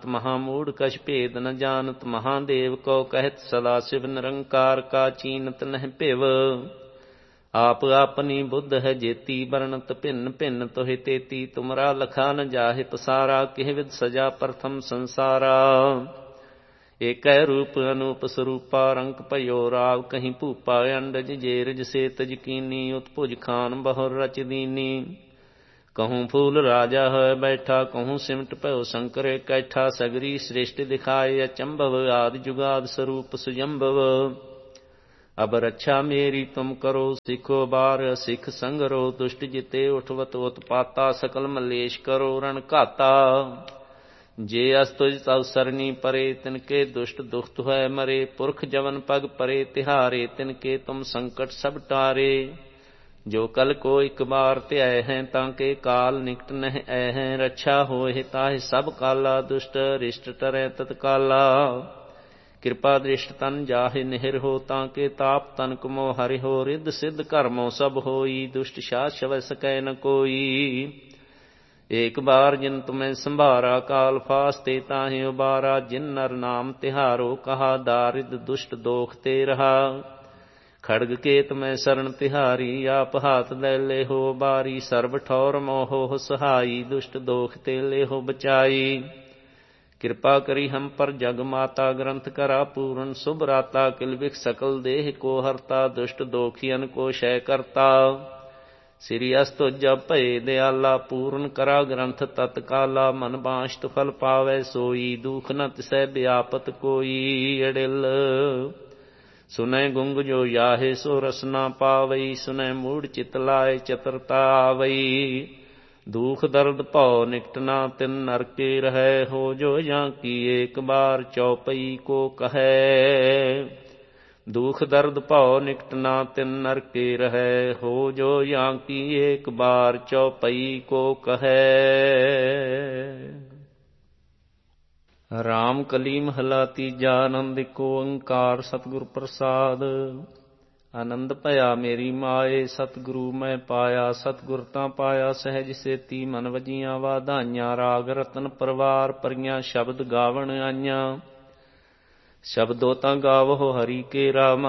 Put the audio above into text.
महामूढ़ कछ भेद न जानत, महादेव को कहत सदा शिव निरंकार का चीनत नह पिव। आप अपनी बुद्ध है जेती, बरनत भिन्न भिन्न तोहि तेती, तुमरा लखा न जाहि पसारा, किह विद सजा प्रथम संसारा। एक रूप अनूप स्वरूपा, रंक भयो राव कहीं भूपा, अंडज जेरज से तज कीनी, उत्भुज खान बहुर रच दीनी। कहूँ फूल राजा है बैठा, कहूँ सिमट पयो शंकर कैठा, सगरी श्रेष्ठ दिखाए अचंभव, आदि जुगाद स्वरूप सुजंभव। अब रक्षा मेरी तुम करो, सिखो बार सिख संगरो, दुष्ट जिते उठवत उत्पाता, सकल मलेश करो रण घाता। जे अस्तुज तव सरनी परे, तिनके दुष्ट दुख है मरे, पुरख जवन पग परे तिहारे, तिनके तुम संकट सब टारे। जो कल को एक बार त्याय हैं, ताके काल निकट नह ऐ हैं, रक्षा होए ताहि सब काला, दुष्ट रिष्ट टरै तत्काला। कृपा दृष्ट तन जाहि निहिर हो, ताके ताप तनक मोह हरि हो, रिद्ध सिद्ध कर्मों सब होई, दुष्ट शास शवै सकै न कोई। एक बार जिन तुम्हें संभारा, काल फास्ते ताहि उबारा, जिन नर नाम तिहारो, कहा दारिद दुष्ट दोख ते रहा। खड़ग केत में शरण तिहारी, आप हाथ दे ले हो बारी, सर्ब ठौर मोहो सहाई, दुष्ट दोख ते ले हो बचाई। कृपा करी हम पर जग माता, ग्रंथ करा पूरन शुभ राता, किलबिख सकल देह को हरता, दुष्ट दोखियन को शय करता। श्री अस्तु जब भय दयाला, पूर्ण करा ग्रंथ तत्काला, मन बांछत फल पावै सोई, दुख न तिसै व्यापत कोई। अड़िल सुनै गुंग जो याहे, सो रस न पावई, सुनै मूढ़ चित लाए चतुरता आवई। दुख दर्द भौ निकट ना तिन नरके रहै, हो जो या की एक बार चौपई को कहे। दुख दर्द भौ निकट ना तिन नरके रहै, हो जो या की एक बार चौपई को कहे। राम कली महला तीजा, आनंद को ओंकार सतगुर प्रसाद। आनंद भया मेरी माए, सतगुरु मैं पाया, सतगुर तां पाया सहज सेती, मन वजियां वाधाइयां, राग रतन परवार परियां, शब्द गावण आइयां। शब्दों तां गावो हरि के राम,